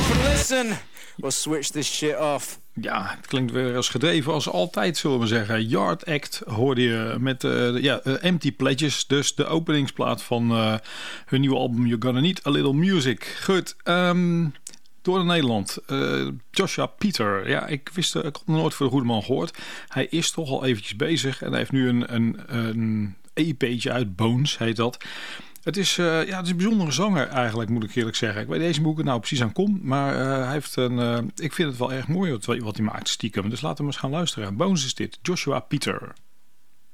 listen, we'll switch this shit off. Ja, het klinkt weer als gedreven als altijd, zullen we zeggen. Yard Act hoorde je met Empty Pledges. Dus de openingsplaat van hun nieuwe album You're Gonna Need A Little Music. Goed, door naar Nederland. Joshua Peter. Ja, ik had nog nooit voor de goede man gehoord. Hij is toch al eventjes bezig. En hij heeft nu een EP'tje uit, Bones heet dat. Het is een bijzondere zanger eigenlijk, moet ik eerlijk zeggen. Ik weet deze boeken nou precies aan kom. Maar hij heeft ik vind het wel erg mooi wat hij maakt stiekem. Dus laten we eens gaan luisteren. Bones is dit. Joshua Peter.